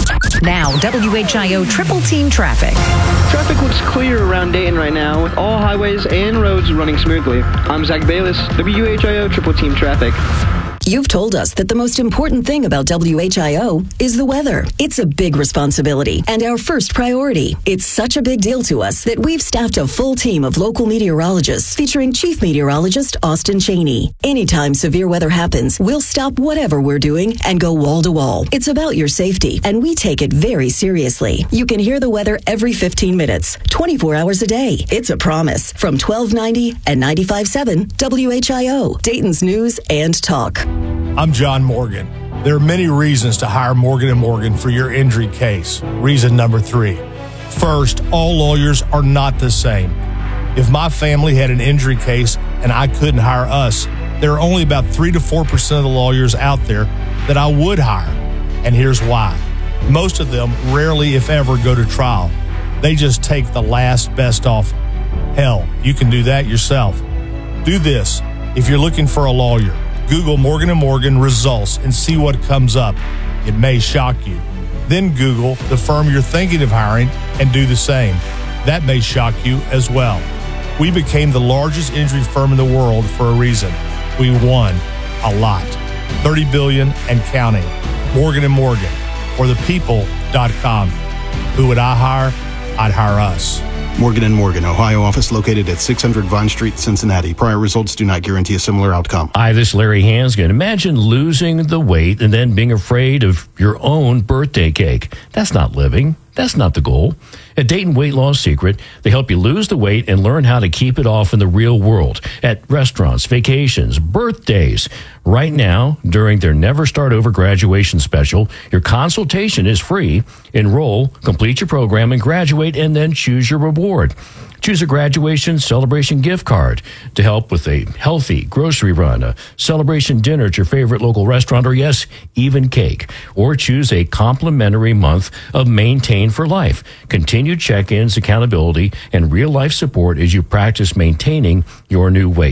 Speaker 15: Now, W H I O Triple Team Traffic.
Speaker 16: Traffic looks clear around Dayton right now, with all highways and roads running smoothly. I'm Zach Bayless, W H I O Triple Team Traffic.
Speaker 5: You've told us that the most important thing about W H I O is the weather. It's a big responsibility and our first priority. It's such a big deal to us that we've staffed a full team of local meteorologists featuring Chief Meteorologist Austin Cheney. Anytime severe weather happens, we'll stop whatever we're doing and go wall to wall. It's about your safety, and we take it very seriously. You can hear the weather every fifteen minutes, twenty-four hours a day. It's a promise. From twelve ninety and ninety-five point seven W H I O, Dayton's News and Talk.
Speaker 28: I'm John Morgan. There are many reasons to hire Morgan and Morgan for your injury case. Reason number three. First, all lawyers are not the same. If my family had an injury case and I couldn't hire us, there are only about three to four percent of the lawyers out there that I would hire. And here's why. Most of them rarely, if ever, go to trial. They just take the last best offer. Hell, you can do that yourself. Do this. If you're looking for a lawyer, Google Morgan and Morgan results and see what comes up. It may shock you. Then Google the firm you're thinking of hiring and do the same. That may shock you as well. We became the largest injury firm in the world for a reason. We won a lot. thirty billion dollars and counting. Morgan and Morgan or the people dot com. Who would I hire? I'd hire us.
Speaker 29: Morgan and Morgan, Ohio office located at six hundred Vine Street, Cincinnati. Prior results do not guarantee a similar outcome.
Speaker 30: Hi, this is Larry Hansgen. Imagine losing the weight and then being afraid of your own birthday cake. That's not living. That's not the goal. At Dayton Weight Loss Secret, they help you lose the weight and learn how to keep it off in the real world at restaurants, vacations, birthdays. Right now, during their Never Start Over graduation special, your consultation is free. Enroll, complete your program, and graduate, and then choose your reward. Choose a graduation celebration gift card to help with a healthy grocery run, a celebration dinner at your favorite local restaurant, or yes, even cake. Or choose a complimentary month of Maintain for Life. Continued check-ins, accountability, and real-life support as you practice maintaining your new weight.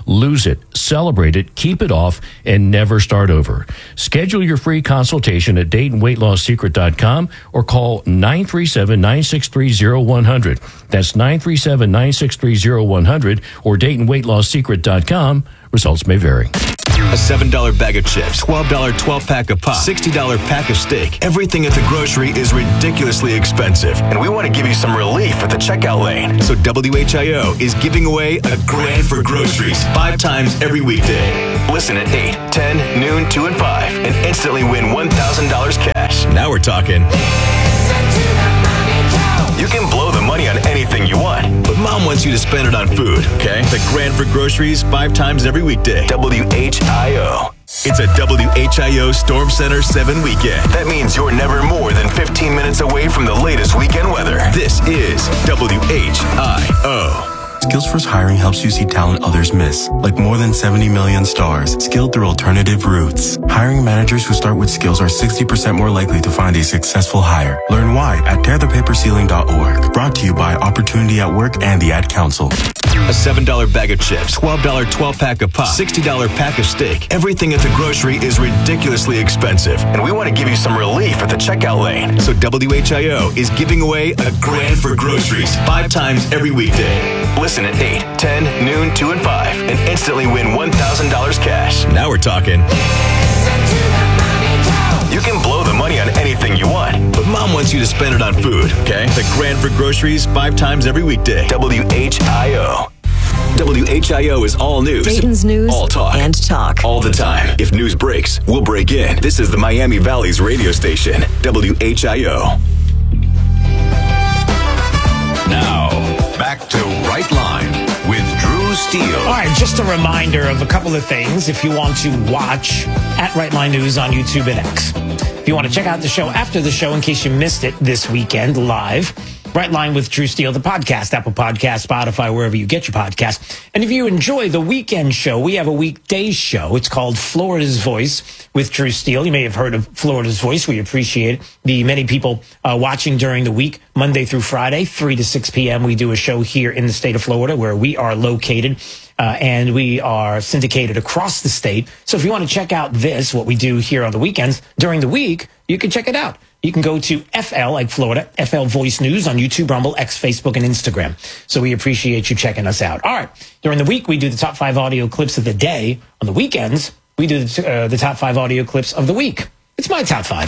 Speaker 30: Lose it, celebrate it, keep it off, and never start over. Schedule your free consultation at Dayton Weight Loss Secret dot com or call nine three seven, nine six three, zero one zero zero. That's nine three seven, nine six three, zero one zero zero or Dayton Weight Loss Secret dot com. Results may vary.
Speaker 4: A seven dollar bag of chips, twelve dollar twelve pack of pop, sixty dollar pack of steak. Everything at the grocery is ridiculously expensive, and we want to give you some relief at the checkout lane. So W H I O is giving away a grand for groceries five times every weekday. Listen at eight, ten, noon, two, and five, and instantly win one thousand dollars cash. Now we're talking. You can blow the money on anything you want, but Mom wants you to spend it on food, okay? The grand for groceries five times every weekday. W H I O. It's a W H I O Storm Center seven weekend. That means you're never more than fifteen minutes away from the latest weekend weather. This is W H I O.
Speaker 2: SkillsFirst Hiring helps you see talent others miss, like more than seventy million stars, skilled through alternative routes. Hiring managers who start with skills are sixty percent more likely to find a successful hire. Learn why at tear the paper ceiling dot org. Brought to you by Opportunity at Work and the Ad Council.
Speaker 4: A seven dollar bag of chips, twelve dollar twelve pack of pop, sixty dollar pack of steak. Everything at the grocery is ridiculously expensive, and we want to give you some relief at the checkout lane. So W H I O is giving away a grand for groceries five times every weekday. Listen at eight, ten, noon, two, and five, and instantly win one thousand dollars cash. Now we're talking. You can blow the money on anything you want, but Mom wants you to spend it on food, okay? The grand for groceries five times every weekday. W H I O. W H I O is all news.
Speaker 5: Dayton's news
Speaker 4: all talk.
Speaker 5: and talk.
Speaker 4: All the time. If news breaks, we'll break in. This is the Miami Valley's radio station, W H I O.
Speaker 10: Now, back to Right Line with Drew Steele.
Speaker 17: All right, just a reminder of a couple of things if you want to watch at Right Line News on YouTube and X. If you want to check out the show after the show in case you missed it this weekend live, Right Line with Drew Steele, the podcast, Apple Podcast, Spotify, wherever you get your podcast. And if you enjoy the weekend show, we have a weekday show. It's called Florida's Voice with Drew Steele. You may have heard of Florida's Voice. We appreciate the many people uh, watching during the week, Monday through Friday, three to six p.m. We do a show here in the state of Florida where we are located. Uh, and we are syndicated across the state. So if you want to check out this, what we do here on the weekends, during the week, you can check it out. You can go to F L, like Florida, F L Voice News on YouTube, Rumble, X, Facebook, and Instagram. So we appreciate you checking us out. All right. During the week, we do the top five audio clips of the day. On the weekends, we do the, uh, the top five audio clips of the week. It's my top five.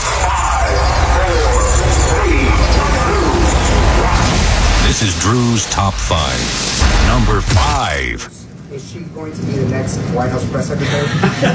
Speaker 10: This is Drew's top five. Number five.
Speaker 3: Is she going to be the next White House press secretary?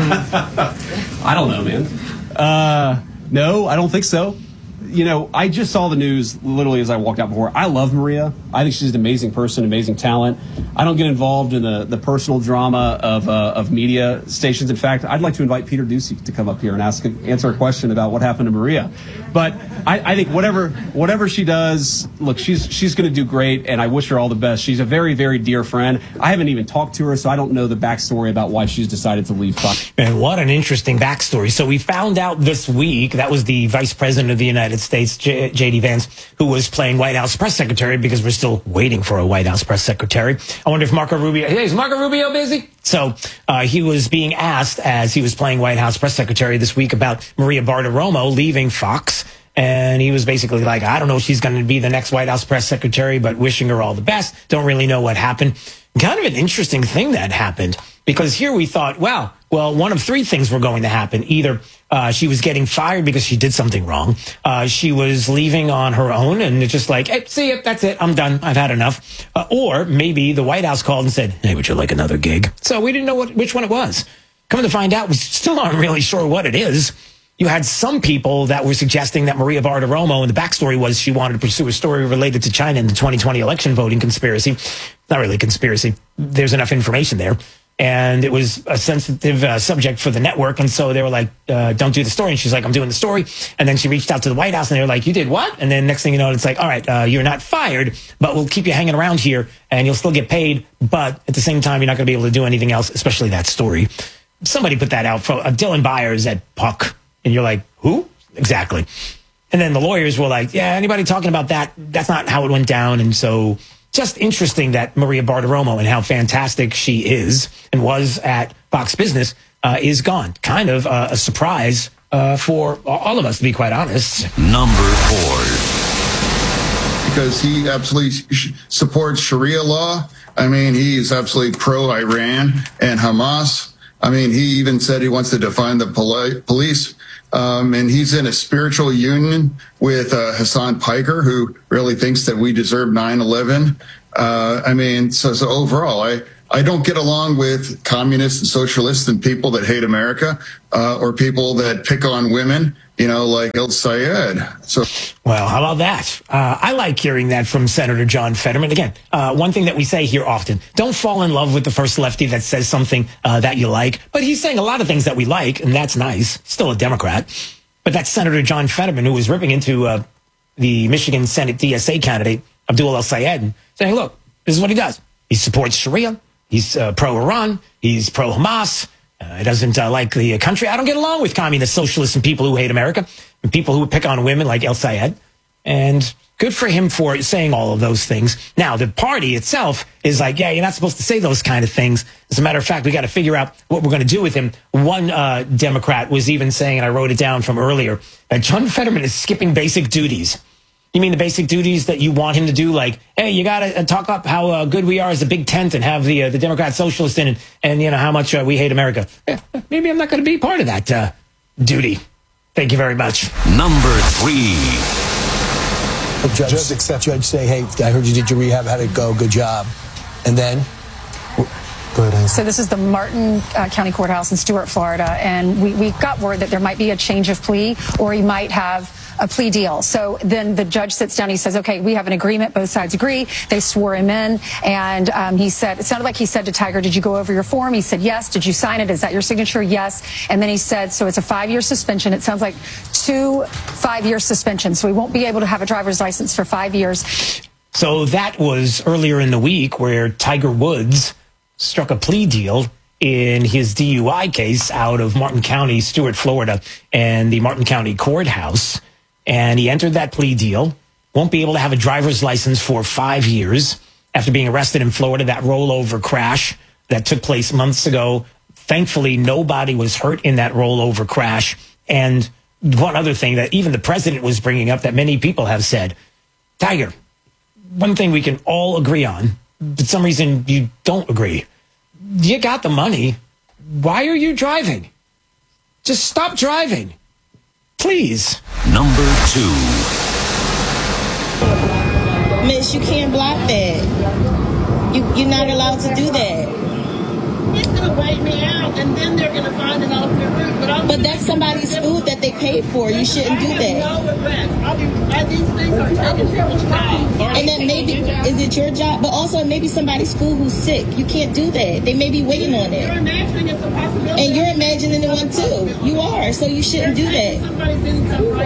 Speaker 7: I don't know, man. Uh, no, I don't think so. You know, I just saw the news literally as I walked out before. I love Maria. I think she's an amazing person, amazing talent. I don't get involved in the, the personal drama of uh, of media stations. In fact, I'd like to invite Peter Doocy to come up here and ask answer a question about what happened to Maria. But I, I think whatever whatever she does, look, she's she's going to do great, and I wish her all the best. She's a very, very dear friend. I haven't even talked to her, so I don't know the backstory about why she's decided to leave Fox.
Speaker 17: And what an interesting backstory. So we found out this week, that was the Vice President of the United States, J D Vance, who was playing White House press secretary because we're still waiting for a White House press secretary. I wonder if Marco Rubio, hey, is Marco Rubio busy? So uh, he was being asked as he was playing White House press secretary this week about Maria Bartiromo leaving Fox. And he was basically like, I don't know if she's going to be the next White House press secretary, but wishing her all the best. Don't really know what happened. Kind of an interesting thing that happened, because here we thought, wow, well, one of three things were going to happen. Either uh, she was getting fired because she did something wrong. Uh, she was leaving on her own, and it's just like, hey, see ya, that's it, I'm done, I've had enough. Uh, or maybe the White House called and said, hey, would you like another gig? So we didn't know what, which one it was. Coming to find out, we still aren't really sure what it is. You had some people that were suggesting that Maria Bartiromo, and the backstory was she wanted to pursue a story related to China and the twenty twenty election voting conspiracy. Not really a conspiracy. There's enough information there. And it was a sensitive uh, subject for the network. And so they were like, uh, don't do the story. And she's like, I'm doing the story. And then she reached out to the White House and they were like, you did what? And then next thing you know, it's like, all right, uh, you're not fired, but we'll keep you hanging around here and you'll still get paid. But at the same time, you're not going to be able to do anything else, especially that story. Somebody put that out for uh, Dylan Byers at Puck. And you're like, who? Exactly. And then the lawyers were like, yeah, anybody talking about that? That's not how it went down. And so just interesting that Maria Bartiromo and how fantastic she is and was at Fox Business uh, is gone. Kind of uh, a surprise uh, for all of us, to be quite honest.
Speaker 10: Number four.
Speaker 6: Because he absolutely sh- supports Sharia law. I mean, he is absolutely pro-Iran and Hamas. I mean, he even said he wants to define the poli- police. Um, and he's in a spiritual union with uh, Hassan Piker, who really thinks that we deserve nine eleven. Uh, I mean, so, so overall, I, I don't get along with communists and socialists and people that hate America uh, or people that pick on women, you know, like El Sayed. So,
Speaker 17: well, how about that? Uh, I like hearing that from Senator John Fetterman. Again, uh, one thing that we say here often, don't fall in love with the first lefty that says something uh, that you like. But he's saying a lot of things that we like, and that's nice. Still a Democrat. But that's Senator John Fetterman, who was ripping into uh, the Michigan Senate D S A candidate, Abdul El Sayed, and saying, look, this is what he does. He supports Sharia. He's uh, pro-Iran. He's pro-Hamas. Uh, he doesn't uh, like the country. I don't get along with communist socialists and people who hate America and people who pick on women like El Sayed. And good for him for saying all of those things. Now, the party itself is like, yeah, you're not supposed to say those kind of things. As a matter of fact, we got to figure out what we're going to do with him. One uh, Democrat was even saying, and I wrote it down from earlier, that John Fetterman is skipping basic duties. You mean the basic duties that you want him to do? Like, hey, you got to talk up how uh, good we are as a big tent and have the uh, the Democrat socialist in it, and, you know, how much uh, we hate America. Eh, maybe I'm not going to be part of that uh, duty. Thank you very much.
Speaker 10: Number three.
Speaker 8: Judge, Judge accept. Judge say, hey, I heard you did your rehab. How'd it go? Good job. And then? Go ahead,
Speaker 9: so this is the Martin uh, County Courthouse in Stuart, Florida, and we, we got word that there might be a change of plea, or he might have a plea deal. So then the judge sits down, he says, okay, we have an agreement, both sides agree. They swore him in, and um, he said, it sounded like he said to Tiger, did you go over your form? He said, yes. Did you sign it? Is that your signature? Yes. And then he said, so it's a five-year suspension. It sounds like two five-year suspensions, so he won't be able to have a driver's license for five years.
Speaker 17: So that was earlier in the week where Tiger Woods struck a plea deal in his D U I case out of Martin County, Stuart, Florida, and the Martin County Courthouse. And he entered that plea deal, won't be able to have a driver's license for five years after being arrested in Florida, that rollover crash that took place months ago. Thankfully, nobody was hurt in that rollover crash. And one other thing that even the president was bringing up that many people have said, Tiger, one thing we can all agree on, but some reason you don't agree. You got the money. Why are you driving? Just stop driving. Please.
Speaker 10: Number two.
Speaker 18: Miss, you can't block that. You, you're not allowed to do that.
Speaker 19: It's going to wipe me out, and then they're going to find it off their route. But, I'm
Speaker 18: but that's somebody's food that they paid for. You shouldn't do that.
Speaker 19: No regret. I mean, these things are taking people's time.
Speaker 18: And then maybe, is it your job? But also, maybe somebody's food who's sick. You can't do that. They may be waiting on it.
Speaker 19: You're imagining it's a possibility.
Speaker 18: And you're imagining it one too. You are, so you shouldn't do that.
Speaker 19: Somebody's income right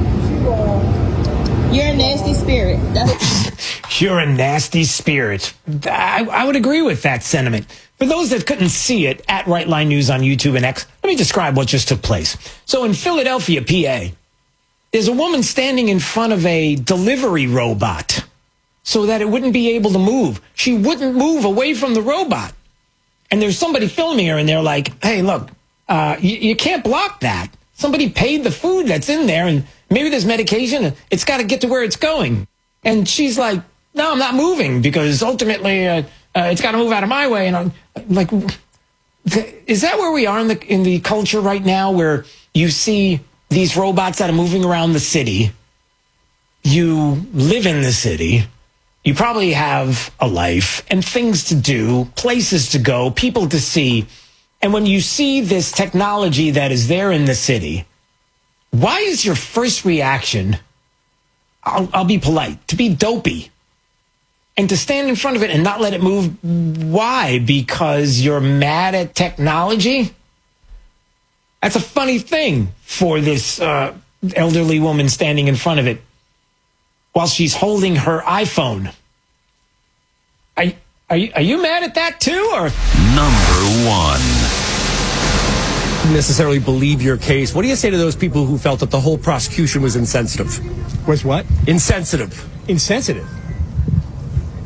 Speaker 19: now.
Speaker 18: You're a nasty spirit.
Speaker 17: You're a nasty spirit. I, I would agree with that sentiment. For those that couldn't see it, at Right Line News on YouTube and X, let me describe what just took place. So in Philadelphia, P A, there's a woman standing in front of a delivery robot so that it wouldn't be able to move. She wouldn't move away from the robot. And there's somebody filming her, and they're like, hey, look, uh, you, you can't block that. Somebody paid the food that's in there, and maybe there's medication. It's got to get to where it's going. And she's like, no, I'm not moving because ultimately uh, uh, it's got to move out of my way. And I'm like, is that where we are in the in the culture right now, where you see these robots that are moving around the city? You live in the city. You probably have a life and things to do, places to go, people to see. And when you see this technology that is there in the city, why is your first reaction, I'll, I'll be polite, to be dopey? And to stand in front of it and not let it move, why? Because you're mad at technology? That's a funny thing for this uh, elderly woman standing in front of it while she's holding her iPhone. Are, are, you, are you mad at that too, or?
Speaker 10: Number one.
Speaker 20: Necessarily believe your case. What do you say to those people who felt that the whole prosecution was insensitive?
Speaker 13: Was what?
Speaker 20: Insensitive.
Speaker 13: Insensitive?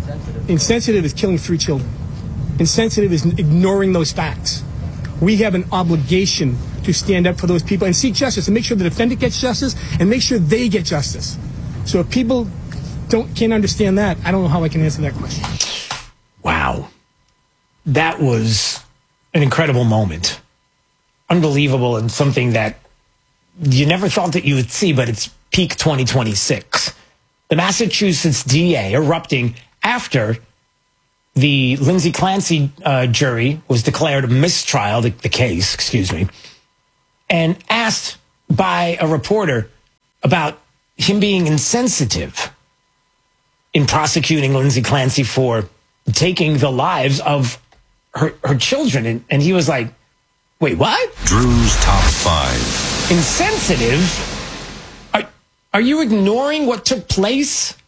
Speaker 13: Insensitive is killing three children. Insensitive is ignoring those facts. We have an obligation to stand up for those people and seek justice and make sure the defendant gets justice and make sure they get justice. So if people don't can't understand that, I don't know how I can answer that question.
Speaker 17: Wow. That was an incredible moment. Unbelievable, and something that you never thought that you would see, but it's peak twenty twenty-six. The Massachusetts D A erupting after the Lindsay Clancy uh, jury was declared a mistrial, the, the case, excuse me, and asked by a reporter about him being insensitive in prosecuting Lindsay Clancy for taking the lives of her, her children. And, and he was like, wait, what?
Speaker 10: Drew's top five.
Speaker 17: Insensitive? Are, are you ignoring what took place?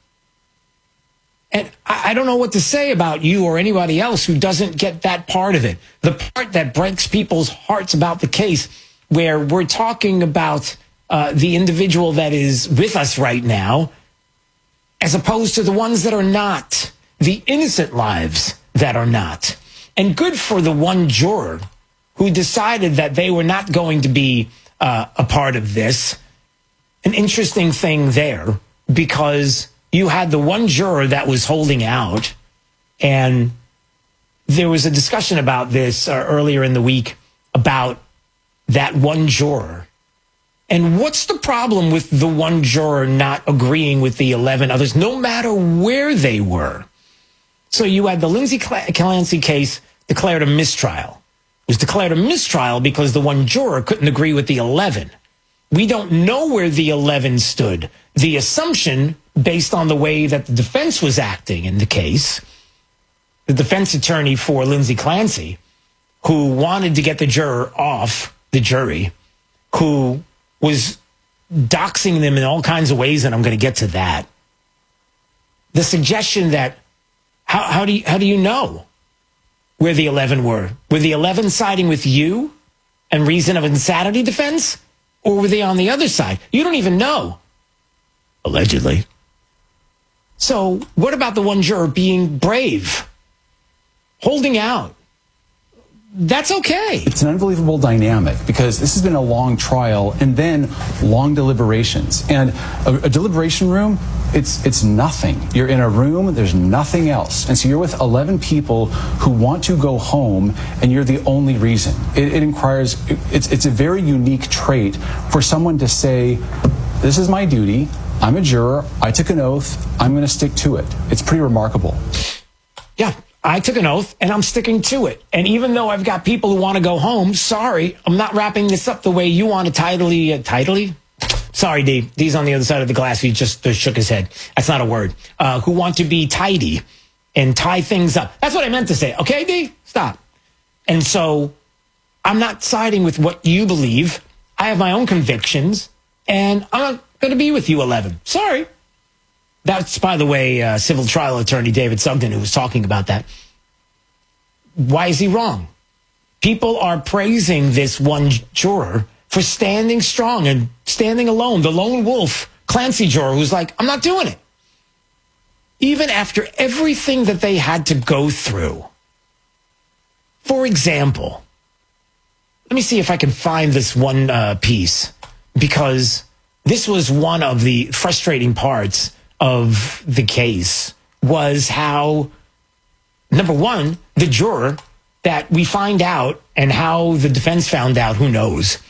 Speaker 17: And I, I don't know what to say about you or anybody else who doesn't get that part of it. The part that breaks people's hearts about the case, where we're talking about uh, the individual that is with us right now, as opposed to the ones that are not, the innocent lives that are not. And good for the one juror who decided that they were not going to be uh, a part of this. An interesting thing there, because you had the one juror that was holding out, and there was a discussion about this uh, earlier in the week about that one juror. And what's the problem with the one juror not agreeing with the eleven others, no matter where they were? So you had the Lindsay Clancy case declared a mistrial. It was declared a mistrial because the one juror couldn't agree with the eleven. We don't know where the eleven stood. The assumption, based on the way that the defense was acting in the case, the defense attorney for Lindsay Clancy, who wanted to get the juror off the jury, who was doxing them in all kinds of ways, and I'm going to get to that. The suggestion that, how, how do you, how do you know where the eleven were? Were the eleven siding with you and reason of insanity defense? Or were they on the other side? You don't even know. Allegedly. So what about the one juror being brave? Holding out? That's okay.
Speaker 1: It's an unbelievable dynamic because this has been a long trial and then long deliberations. And a, a deliberation room, it's it's nothing. You're in a room, there's nothing else. And so you're with eleven people who want to go home, and you're the only reason. It, it requires, it's, it's a very unique trait for someone to say, this is my duty, I'm a juror, I took an oath, I'm going to stick to it. It's pretty remarkable.
Speaker 17: Yeah. I took an oath, and I'm sticking to it. And even though I've got people who want to go home, sorry, I'm not wrapping this up the way you want to tidily. Uh, tidily? Sorry, D. D's on the other side of the glass. He just uh, shook his head. That's not a word. Uh, who want to be tidy and tie things up. That's what I meant to say. Okay, D? Stop. And so I'm not siding with what you believe. I have my own convictions, and I'm not going to be with you, eleven. Sorry. That's, by the way, uh, civil trial attorney David Sugden who was talking about that. Why is he wrong? People are praising this one juror for standing strong and standing alone. The lone wolf, Clancy juror, who's like, I'm not doing it. Even after everything that they had to go through. For example, let me see if I can find this one uh, piece, because this was one of the frustrating parts of the case, was how, number one, the juror that we find out, and how the defense found out, who knows,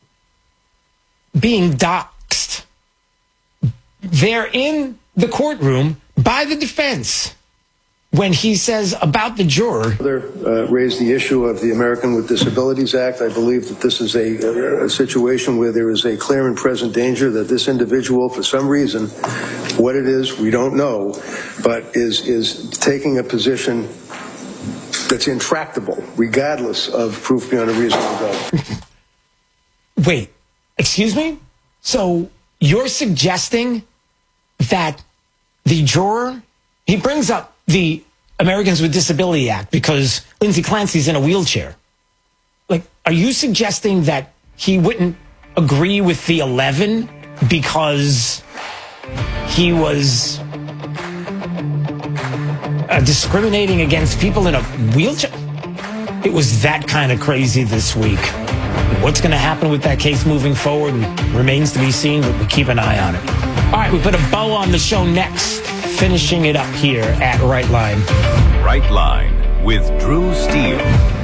Speaker 17: being doxxed. They're in the courtroom by the defense when he says about the juror.
Speaker 11: Uh, raised the issue of the American with Disabilities Act. I believe that this is a, a situation where there is a clear and present danger that this individual, for some reason, what it is, we don't know, but is is taking a position that's intractable, regardless of proof beyond a reasonable doubt.
Speaker 17: Wait, excuse me? So you're suggesting that the juror, he brings up the Americans with Disability Act because Lindsay Clancy's in a wheelchair. Like, are you suggesting that he wouldn't agree with the eleven because he was, uh, discriminating against people in a wheelchair. It was that kind of crazy this week. What's going to happen with that case moving forward remains to be seen, but we keep an eye on it. All right, we put a bow on the show next, finishing it up here at Right Line.
Speaker 10: Right Line with Drew Steele.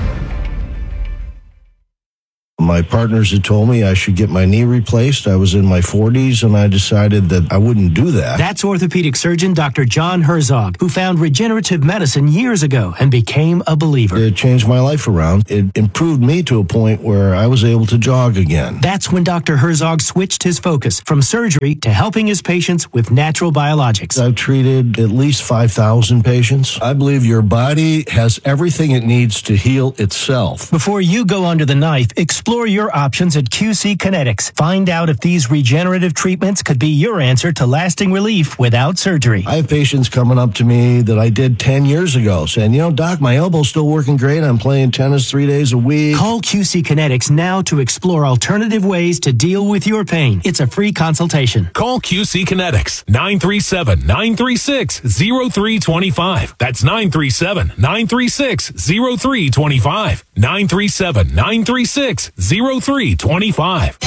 Speaker 12: My partners had told me I should get my knee replaced. I was in my forties, and I decided that I wouldn't do that.
Speaker 14: That's orthopedic surgeon Doctor John Herzog, who found regenerative medicine years ago and became a believer.
Speaker 12: It changed my life around. It improved me to a point where I was able to jog again.
Speaker 14: That's when Doctor Herzog switched his focus from surgery to helping his patients with natural biologics.
Speaker 12: I've treated at least five thousand patients. I believe your body has everything it needs to heal itself.
Speaker 14: Before you go under the knife, explore your options at Q C Kinetics. Find out if these regenerative treatments could be your answer to lasting relief without surgery.
Speaker 12: I have patients coming up to me that I did ten years ago saying, you know, Doc, my elbow's still working great. I'm playing tennis three days a week.
Speaker 14: Call Q C Kinetics now to explore alternative ways to deal with your pain. It's a free consultation.
Speaker 15: Call Q C Kinetics, nine three seven, nine three six, zero three two five. That's nine three seven, nine three six, zero three two five. nine three seven, nine three six, zero three two five.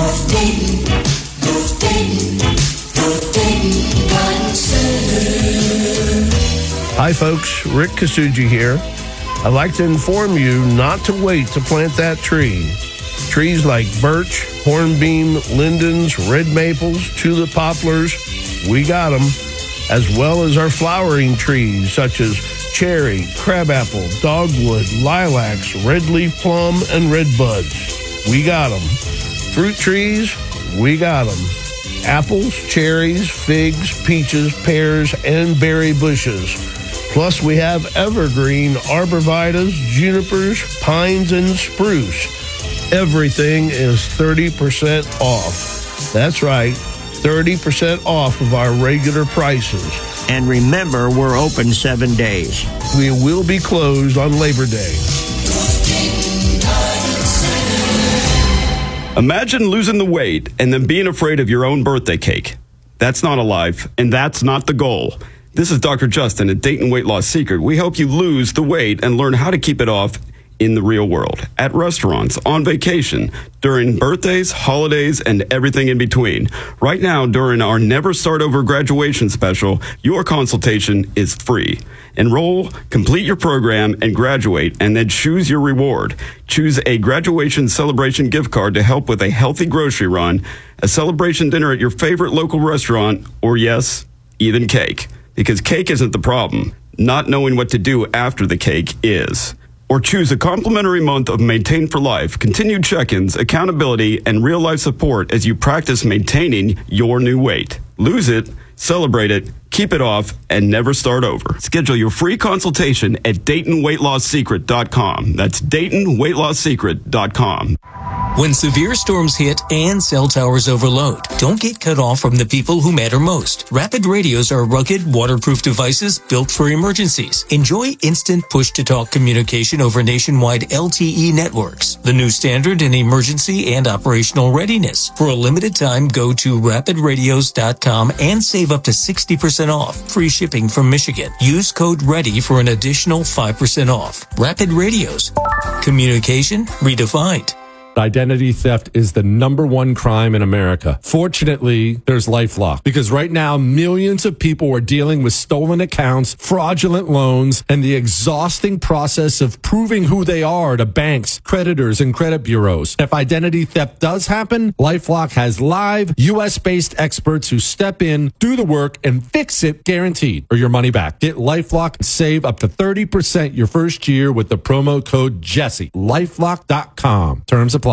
Speaker 28: Hi, folks. Rick Kasuji here. I'd like to inform you not to wait to plant that tree. Trees like birch, hornbeam, lindens, red maples, tulip poplars, we got them, as well as our flowering trees such as cherry, crabapple, dogwood, lilacs, red leaf plum, and red buds. We got them. Fruit trees, we got them. Apples, cherries, figs, peaches, pears, and berry bushes. Plus, we have evergreen arborvitaes, junipers, pines, and spruce. Everything is thirty percent off. That's right, thirty percent off of our regular prices.
Speaker 21: And remember, we're open seven days.
Speaker 28: We will be closed on Labor Day.
Speaker 22: Imagine losing the weight and then being afraid of your own birthday cake. That's not a life, and that's not the goal. This is Doctor Justin at Dayton Weight Loss Secret. We help you lose the weight and learn how to keep it off in the real world, at restaurants, on vacation, during birthdays, holidays, and everything in between. Right now, during our Never Start Over graduation special, your consultation is free. Enroll, complete your program, and graduate, and then choose your reward. Choose a graduation celebration gift card to help with a healthy grocery run, a celebration dinner at your favorite local restaurant, or yes, even cake. Because cake isn't the problem. Not knowing what to do after the cake is. Or choose a complimentary month of Maintain for Life, continued check-ins, accountability, and real-life support as you practice maintaining your new weight. Lose it, celebrate it, keep it off, and never start over. Schedule your free consultation at Dayton Weight Loss Secret dot com. That's Dayton Weight Loss Secret dot com.
Speaker 23: When severe storms hit and cell towers overload, don't get cut off from the people who matter most. Rapid radios are rugged, waterproof devices built for emergencies. Enjoy instant push-to-talk communication over nationwide L T E networks, the new standard in emergency and operational readiness. For a limited time, go to rapid radios dot com and save up to sixty percent off. Free shipping from Michigan. Use code READY for an additional five percent off. Rapid Radios. Communication redefined.
Speaker 24: Identity theft is the number one crime in America. Fortunately, there's LifeLock, because right now millions of people are dealing with stolen accounts, fraudulent loans, and the exhausting process of proving who they are to banks, creditors, and credit bureaus. If identity theft does happen, LifeLock has live U S-based experts who step in, do the work, and fix it guaranteed, or your money back. Get LifeLock and save up to thirty percent your first year with the promo code Jesse. LifeLock dot com. Terms apply.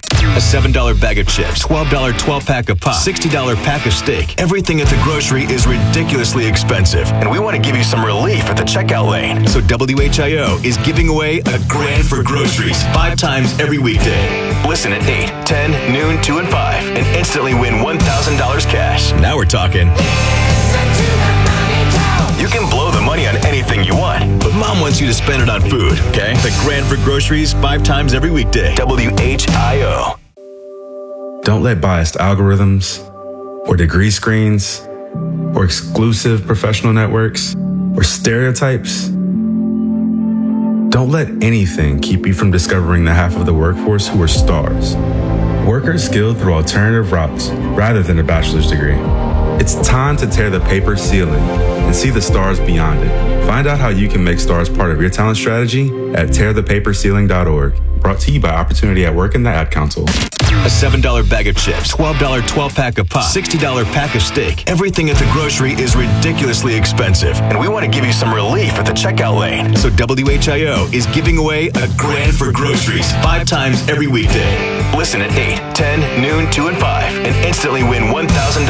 Speaker 4: A seven dollar bag of chips, twelve dollar twelve-pack of pop, sixty dollar pack of steak. Everything at the grocery is ridiculously expensive, and we want to give you some relief at the checkout lane. So W H I O is giving away a grand for groceries five times every weekday. Listen at eight, ten, noon, two, and five, and instantly win one thousand dollars cash. Now we're talking. You can blow the money on anything you want, but Mom wants you to spend it on food, okay? The grand for groceries five times every weekday. W H I O.
Speaker 2: Don't let biased algorithms or degree screens or exclusive professional networks or stereotypes? Don't let anything keep you from discovering the half of the workforce who are stars. Workers skilled through alternative routes rather than a bachelor's degree. It's time to tear the paper ceiling and see the stars beyond it. Find out how you can make stars part of your talent strategy at tear the paper ceiling dot org. Brought to you by Opportunity at Work and the Ad Council.
Speaker 4: A seven dollar bag of chips, twelve dollar twelve-pack of pop, sixty dollar pack of steak. Everything at the grocery is ridiculously expensive, and we want to give you some relief at the checkout lane. So W H I O is giving away a grand for groceries five times every weekday. Listen at eight, ten, noon, two, and five, and instantly win one thousand dollars